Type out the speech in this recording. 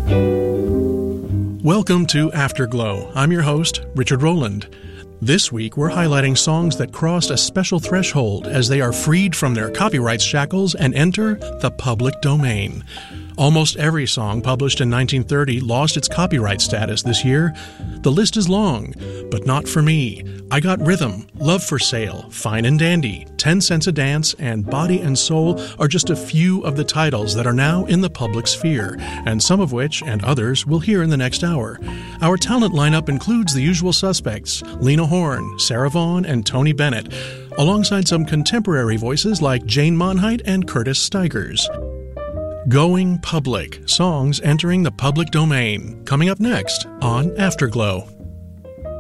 Welcome to Afterglow. I'm your host, Richard Rowland. This week, we're highlighting songs that crossed a special threshold as they are freed from their copyright shackles and enter the public domain. Almost every song published in 1930 lost its copyright status this year. The list is long, but not for me. I Got Rhythm, Love for Sale, Fine and Dandy, 10 Cents a Dance, and Body and Soul are just a few of the titles that are now in the public sphere, and some of which, and others, we'll hear in the next hour. Our talent lineup includes the usual suspects, Lena Horne, Sarah Vaughan, and Tony Bennett, alongside some contemporary voices like Jane Monheit and Curtis Stigers. Going Public, songs entering the public domain, coming up next on Afterglow.